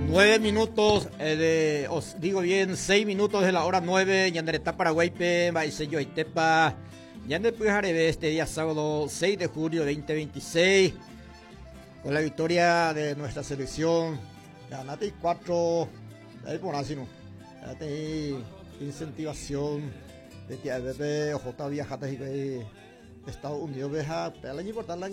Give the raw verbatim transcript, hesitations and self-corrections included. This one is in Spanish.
Nueve minutos, eh, de, os digo bien, seis minutos de la hora nueve, Yanderetá Paraguaype, Baisello Aitepa, Yande Pujarebe, este día sábado seis de julio de veinte veintiséis, con la victoria de nuestra selección, ganate cuatro, ahí por así no, ganate incentivación de que a veces J viajatas y Estados Unidos, veja, pero la importante